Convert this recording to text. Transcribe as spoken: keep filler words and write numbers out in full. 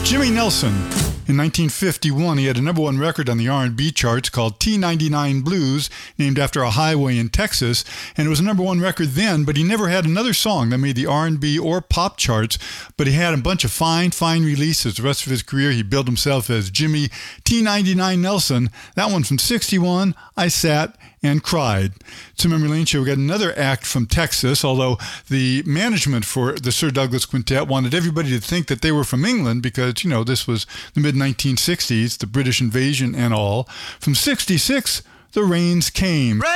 Jimmy Nelson. In nineteen fifty-one, he had a number one record on the R and B charts called T ninety-nine Blues, named after a highway in Texas, and it was a number one record then, but he never had another song that made the R and B or pop charts, but he had a bunch of fine, fine releases. The rest of his career, he billed himself as Jimmy T ninety-nine Nelson. That one from sixty-one, I Sat and Cried. It's a Memory Lane Show. We got another act from Texas, although the management for the Sir Douglas Quintet wanted everybody to think that they were from England because, you know, this was the mid nineteen sixties, the British invasion and all. From sixty-six, The Rains Came. Rain!